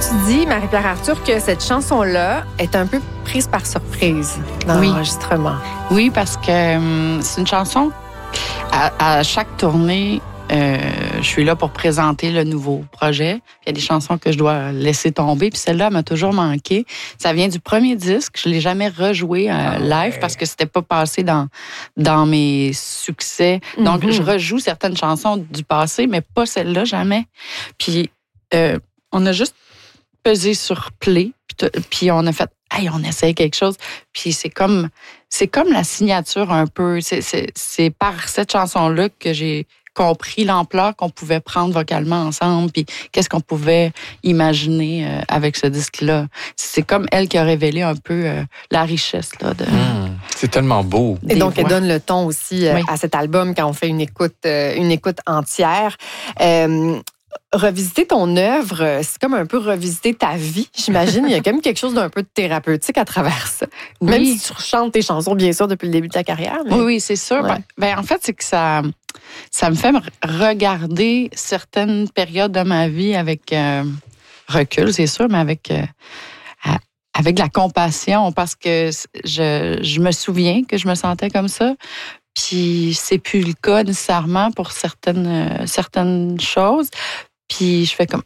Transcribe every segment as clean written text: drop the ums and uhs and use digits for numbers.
tu dis, Marie-Pierre Arthur, que cette chanson-là est un peu prise par surprise dans l'enregistrement. Oui, parce que c'est une chanson, à chaque tournée, je suis là pour présenter le nouveau projet. Il y a des chansons que je dois laisser tomber, puis celle-là m'a toujours manqué. Ça vient du premier disque. Je l'ai jamais rejoué live parce que c'était pas passé dans mes succès. Donc, je rejoue certaines chansons du passé, mais pas celle-là, jamais. Puis, on a juste pesé sur play, puis on a fait, hey, on essaye quelque chose. Puis c'est comme la signature un peu. C'est par cette chanson-là que j'ai compris l'ampleur qu'on pouvait prendre vocalement ensemble, puis qu'est-ce qu'on pouvait imaginer avec ce disque-là. C'est comme elle qui a révélé un peu la richesse là, de... C'est tellement beau. Et donc, elle donne le ton aussi à cet album quand on fait une écoute entière. Revisiter ton œuvre, c'est comme un peu revisiter ta vie, j'imagine. Il y a quand même quelque chose d'un peu thérapeutique à travers ça. Même si tu chantes tes chansons, bien sûr, depuis le début de ta carrière. Mais... Oui, c'est sûr. Ouais. Ben, en fait, c'est que ça me fait regarder certaines périodes de ma vie avec recul, c'est sûr, mais avec de la compassion, parce que je me souviens que je me sentais comme ça. Puis c'est plus le cas nécessairement pour certaines choses. Puis je fais comme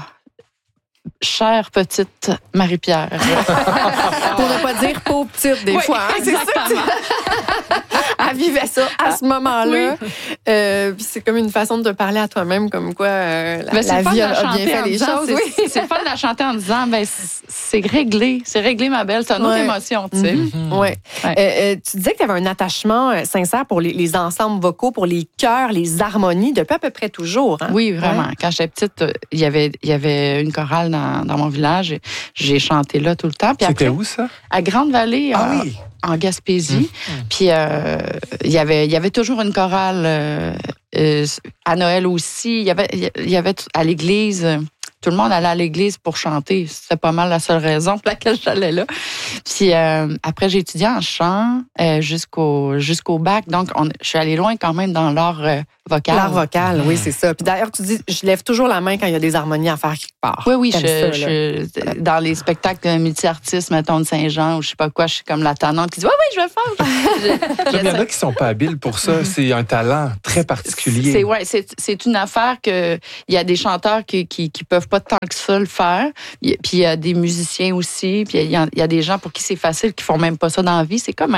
chère petite Marie-Pierre. Pour ne pas dire pauvre petite des fois. Hein, c'est ça. Elle vivait ça à ce moment-là. Puis c'est comme une façon de te parler à toi-même, comme quoi la vie a bien fait les choses. C'est fun de la chanter en disant, c'est réglé, ma belle, c'est une autre émotion, tu sais. Tu disais que tu avais un attachement sincère pour les ensembles vocaux, pour les chœurs, les harmonies, depuis à peu près toujours. Hein? Oui, vraiment. Quand j'étais petite, il y avait une chorale dans mon village. J'ai chanté là tout le temps. Puis c'était où, ça? À Grande-Vallée, en Gaspésie. Puis il y avait toujours une chorale à Noël aussi. Il y avait à l'église... Tout le monde allait à l'église pour chanter. C'était pas mal la seule raison pour laquelle j'allais là. Puis après, j'ai étudié en chant jusqu'au bac. Donc, je suis allée loin quand même dans l'art vocal. L'art vocal, oui, c'est ça. Puis d'ailleurs, tu dis, je lève toujours la main quand il y a des harmonies à faire quelque part. Oui, dans les spectacles multi-artistes, mettons, de Saint-Jean ou je sais pas quoi, je suis comme la tannante qui dit, oui, je vais le faire. Il y en a qui sont pas habiles pour ça. C'est un talent très particulier. C'est une affaire que il y a des chanteurs qui peuvent pas tant que ça le faire. Puis il y a des musiciens aussi. Puis il y a des gens pour qui c'est facile, qui font même pas ça dans la vie. C'est comme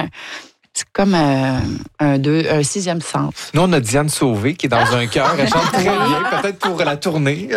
un sixième sens. Nous, on a Diane Sauvé qui est dans un chœur. Elle chante très bien, peut-être pour la tournée.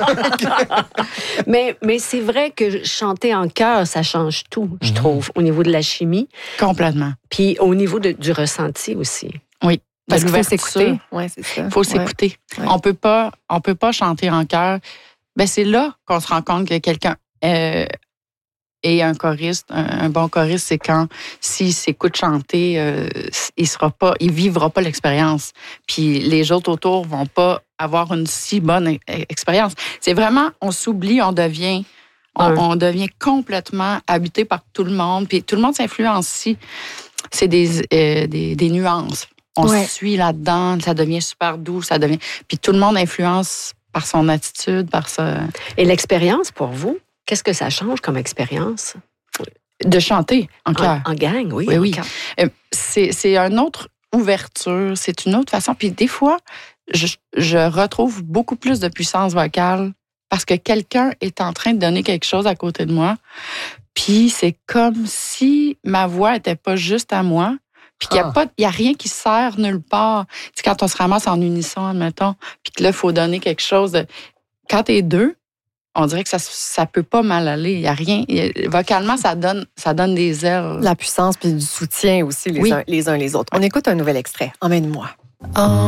mais c'est vrai que chanter en chœur, ça change tout, je trouve, au niveau de la chimie. Complètement. Puis au niveau du ressenti aussi. Oui. Parce qu'il faut s'écouter. Oui, c'est ça. Il faut s'écouter. Ouais. On peut pas chanter en chœur. Ben, c'est là qu'on se rend compte que quelqu'un est un choriste. Un bon choriste, c'est quand, s'il s'écoute chanter, il vivra pas l'expérience. Puis les autres autour vont pas avoir une si bonne expérience. C'est vraiment, on s'oublie, on devient complètement habité par tout le monde. Puis tout le monde s'influence ici. C'est des nuances. On se suit là-dedans, ça devient super doux, Puis tout le monde influence par son attitude, par ça. Et l'expérience pour vous, qu'est-ce que ça change comme expérience? De chanter en chœur. En gang, oui. Oui. C'est une autre ouverture, c'est une autre façon. Puis des fois, je retrouve beaucoup plus de puissance vocale parce que quelqu'un est en train de donner quelque chose à côté de moi. Puis c'est comme si ma voix n'était pas juste à moi. Puis qu'il n'y a rien qui sert nulle part. Tu sais, quand on se ramasse en unisson, admettons, puis que là, il faut donner quelque chose. Quand t'es deux, on dirait que ça peut pas mal aller. Il y a rien. Vocalement, ça donne des ailes. La puissance puis du soutien aussi les uns les autres. On écoute un nouvel extrait. Emmène-moi.